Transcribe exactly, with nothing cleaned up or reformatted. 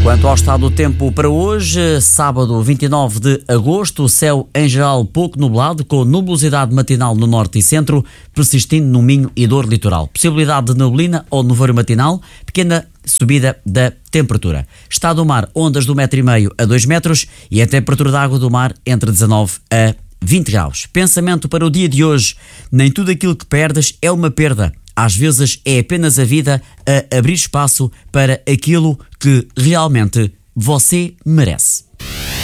Quanto ao estado do tempo para hoje, sábado vinte e nove de agosto, o céu em geral pouco nublado, com nubosidade matinal no norte e centro, persistindo no Minho e Douro litoral. Possibilidade de neblina ou nevoeiro matinal, pequena subida da temperatura. Estado do mar, ondas do metro e meio a dois metros e a temperatura da água do mar entre dezanove a vinte graus. Pensamento para o dia de hoje: nem tudo aquilo que perdes é uma perda. Às vezes é apenas a vida a abrir espaço para aquilo que realmente você merece.